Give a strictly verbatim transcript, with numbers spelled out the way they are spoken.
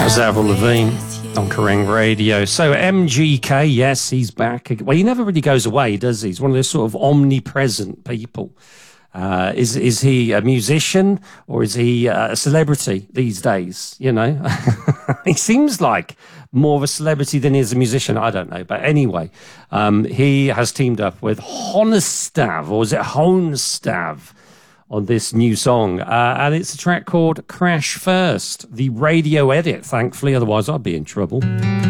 Avril Lavigne on Kerrang Radio. So M G K, yes, he's back. Well, he never really goes away, does he? He's one of those sort of omnipresent people. Uh, is is he a musician or is he uh, a celebrity these days? You know, he seems like more of a celebrity than he is a musician. I don't know, but anyway, um, he has teamed up with Honestav, or is it Honestav, on this new song, uh, and it's a track called Crash First, the radio edit, thankfully, otherwise I'd be in trouble.